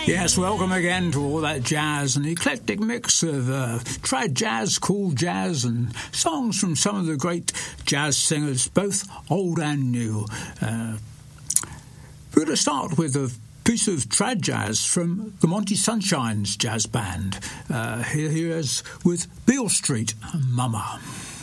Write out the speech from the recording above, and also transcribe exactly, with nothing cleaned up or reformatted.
Yes, welcome again to all that jazz, an eclectic mix of uh, trad jazz, cool jazz, and songs from some of the great jazz singers, both old and new. Uh, we're going to start with a piece of trad jazz from the Monty Sunshines Jazz Band. Uh, here he is with Beale Street, Mama.